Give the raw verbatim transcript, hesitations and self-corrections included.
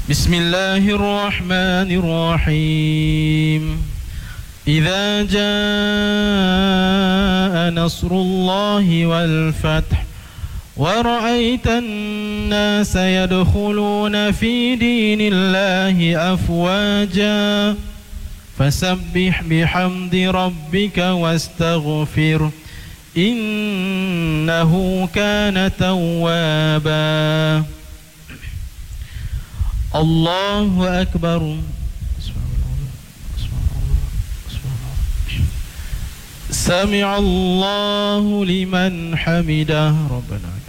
بسم الله الرحمن الرحيم إذا جاء نصر الله والفتح ورأيت الناس يدخلون في دين الله أفواجا فسبح بحمد ربك واستغفر إنه كان توابا الله أكبر سمع الله لمن حمده ربنا